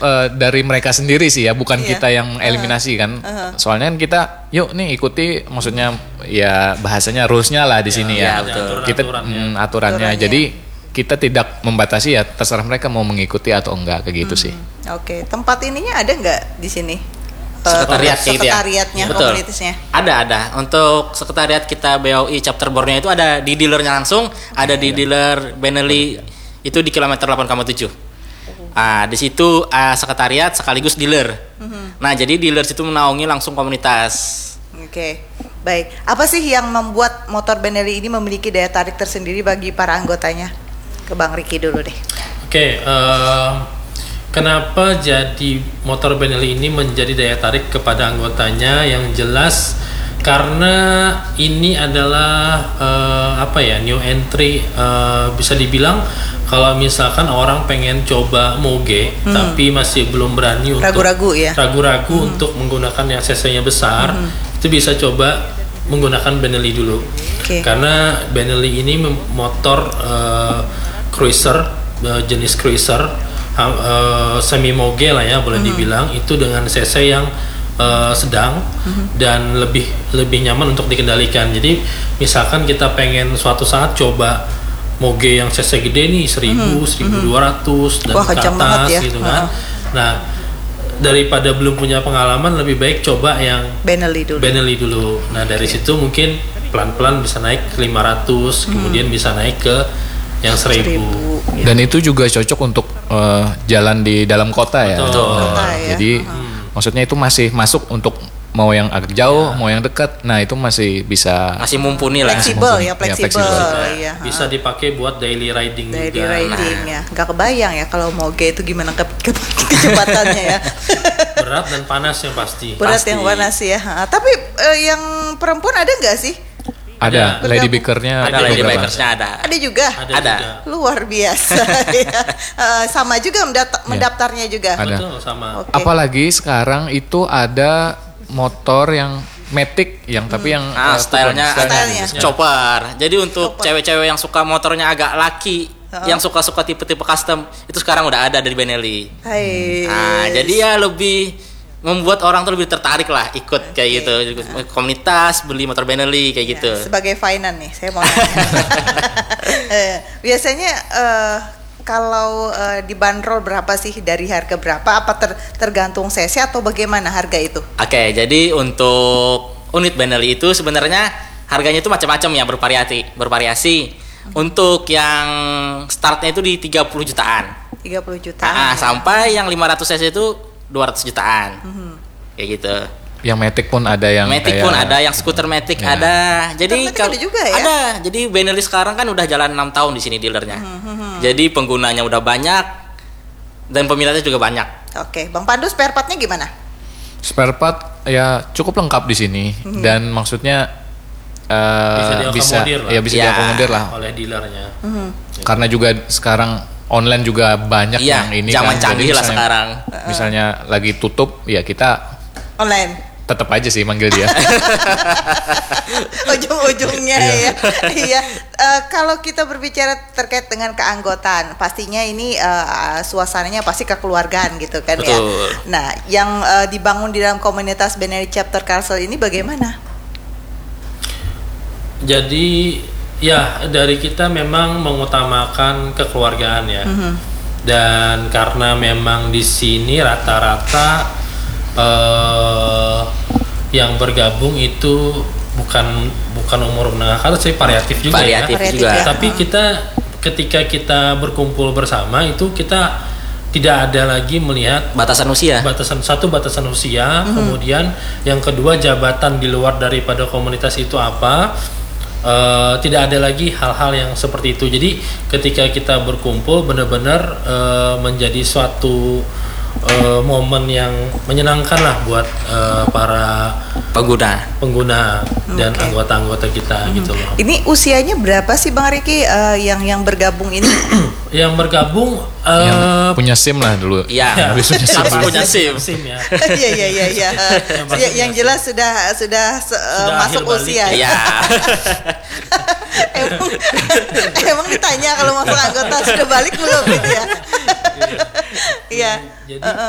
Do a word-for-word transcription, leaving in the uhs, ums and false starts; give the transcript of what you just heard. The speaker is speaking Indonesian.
uh, dari mereka sendiri sih ya, bukan Iya. kita yang eliminasi kan. Uh-huh. Soalnya kan kita, yuk nih ikuti, maksudnya ya bahasanya rulesnya lah di sini Ya, ya. betul. Kita Aturannya. mm, aturannya. Aturannya. Jadi kita tidak membatasi ya, terserah mereka mau mengikuti atau enggak kayak gitu sih. Oke, tempat ininya ada nggak di sini? Eh, Sekretariat kayak gitu ya? sekretariatnya, Betul. komunitasnya. Ada ada. Untuk sekretariat kita B O I chapter boardnya itu ada di dealernya langsung, ada di dealer Benelli itu di kilometer delapan koma tujuh. Ah, di situ ah, sekretariat sekaligus dealer. Nah, jadi dealer situ menaungi langsung komunitas. Oke, baik. Apa sih yang membuat motor Benelli ini memiliki daya tarik tersendiri bagi para anggotanya? Ke Bang Riki dulu deh. Oke, eh, kenapa jadi motor Benelli ini menjadi daya tarik kepada anggotanya? Yang jelas karena ini adalah eh, apa ya, new entry, eh, bisa dibilang kalau misalkan orang pengen coba moge Hmm. tapi masih belum berani untuk Ragu-ragu ya? ragu-ragu untuk menggunakan yang cc-nya besar, itu bisa coba menggunakan Benelli dulu. Oke. Karena Benelli ini mem- motor eh, cruiser, eh, jenis cruiser, ha- eh, semi moge lah ya boleh dibilang, itu dengan cc yang eh, sedang dan lebih lebih nyaman untuk dikendalikan. Jadi misalkan kita pengen suatu saat coba moge yang cc gede nih seribu, seribu dua ratus dan Wah, ke kencang atas banget ya. gitu kan. Nah, daripada belum punya pengalaman, lebih baik coba yang Benelli dulu. Benelli dulu. Nah, dari situ mungkin pelan-pelan bisa naik ke lima ratus, kemudian bisa naik ke yang seribu. Seribu. Ya. Dan itu juga cocok untuk uh, jalan di dalam kota ya. Betul. Nah, Kota ya. Jadi maksudnya itu masih masuk untuk mau yang agak jauh, mau yang dekat. Nah, itu masih bisa Masih mumpuni lah. Fleksibel ya, Ya, fleksibel. fleksibel. Iya. Bisa dipakai buat daily riding Dari juga. riding ya. Nggak kebayang ya kalau moge itu gimana ke, ke- kecepatannya ya. Berat dan panas yang pasti. Berat Pasti. yang panas ya. Ha, tapi eh, yang perempuan ada nggak sih? ada Ada. lady Bergabung. bikernya. Ada lady beberapa. bikersnya ada. Ada juga. Ada, Ada. juga. Luar biasa ya. Eh, sama juga mendat- mendaftarnya juga. Ada. Betul, sama. Oke. Apalagi sekarang itu ada motor yang Matic yang tapi yang Ah, uh, stylenya bukan, ada Stylenya. chopper. Jadi untuk Chopper. cewek-cewek yang suka motornya agak laki, Heeh. yang suka-suka tipe-tipe custom, itu sekarang udah ada dari Benelli. Hai. Nah, jadi ya lebih membuat orang tuh lebih tertarik lah ikut kayak gitu, ikut komunitas beli motor Benelli kayak gitu. Ya, sebagai finance nih, saya mau nanya. Eh, biasanya eh, kalau eh, dibanderol berapa sih, dari harga berapa? Apa ter- tergantung cc atau bagaimana harga itu? Oke, jadi untuk unit Benelli itu sebenarnya harganya itu macam-macam ya, bervariasi, bervariasi. Untuk yang startnya itu di tiga puluh jutaan. tiga puluh juta. Ah, sampai yang lima ratus cc itu dua ratus jutaan. Kayak gitu. Yang Matic pun ada yang Matic kayak- pun ada, yang skuter Matic Ya. ada. Jadi Matic kal- ada juga ya? Ada. Jadi Benelli sekarang kan udah jalan enam tahun di sini dealernya. Jadi penggunanya udah banyak dan peminatnya juga banyak. Oke, Bang Pandu, spare partnya gimana? Spare part ya cukup lengkap di sini dan maksudnya uh, Bisa bisa diakomodir lah. ya bisa Ya. diakomodir lah. Oleh dealernya. Karena juga sekarang online juga banyak Iya, yang ini zaman kan. canggih Jadi lah misalnya- sekarang. Misalnya lagi tutup ya kita Online. tetap aja sih manggil dia. Ujung-ujungnya ya. Iya. Eh, kalau kita berbicara terkait dengan keanggotaan, pastinya ini eh, suasananya pasti kekeluargaan gitu kan ya. Betul. Nah, yang eh, dibangun di dalam komunitas Benelli Chapter Kalsel ini bagaimana? Jadi ya dari kita memang mengutamakan kekeluargaan ya. Dan karena memang di sini rata-rata eh, yang bergabung itu bukan bukan umur menengah ke atas, tapi variatif juga Variatif ya. Variatif juga. ya. Tapi kita ketika kita berkumpul bersama itu kita tidak ada lagi melihat Batasan usia. batasan satu batasan usia, kemudian yang kedua jabatan di luar daripada komunitas itu apa. Eh, tidak ada lagi hal-hal yang seperti itu. Jadi ketika kita berkumpul benar-benar eh, menjadi suatu eh, momen yang menyenangkan lah buat eh, para Pengguna. pengguna dan Oke. anggota-anggota kita gitu loh. Ini usianya berapa sih Bang Riki eh, yang yang bergabung ini? Yang bergabung yang eh punya SIM lah dulu. Iya. Habis punya SIM. Harus punya SIM. SIM ya. Iya iya iya iya. Yang pasti Ya, yang punya jelas sudah sudah se- eh, Sudah masuk akhir balik. usia. ya. Iya. emang, emang ditanya kalau masuk anggota sudah balik belum gitu ya? Iya. Jadi